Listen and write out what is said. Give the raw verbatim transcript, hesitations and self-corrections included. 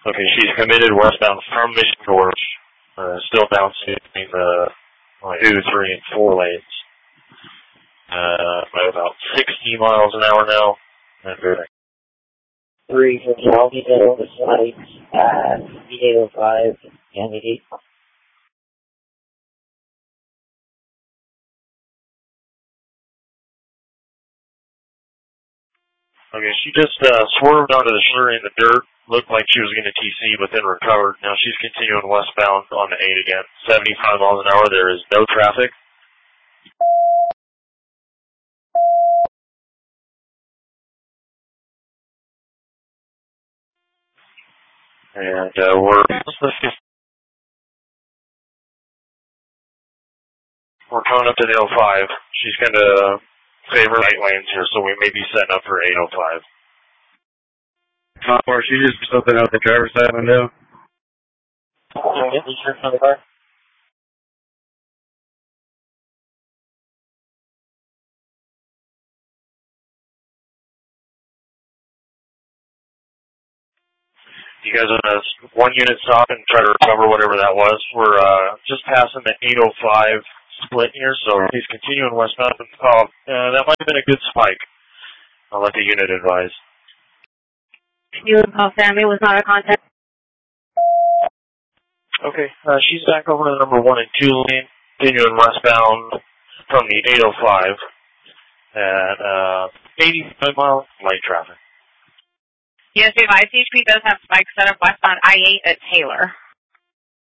Okay, she's committed westbound from Mission Gorge, uh, still bouncing between the like, two, three, and four lanes. Uh, by about sixty miles an hour now. And very three fifty, I'll be there on the site at eight oh five and eight. Okay, she just uh, swerved onto the shoulder in the dirt. Looked like she was going to T C, but then recovered. Now she's continuing westbound on the eight again. seventy-five miles an hour. There is no traffic. And uh, we're we're coming up to the oh five. She's going to favor right lanes here, so we may be setting up for eight oh five. Or she just something out the driver's side window. Can you get insurance on the car? You guys want to one unit stop and try to recover whatever that was? We're uh, just passing the eight oh five split here, so he's continuing westbound. Oh, uh, that might have been a good spike. I'll let the unit advise. You would call family was not a contact. Okay, uh, she's back over to the number one and two lane, continuing westbound from the eight oh five at uh, eighty-five mile light traffic. Yes, advice H P does have spikes set up westbound I eight at Taylor.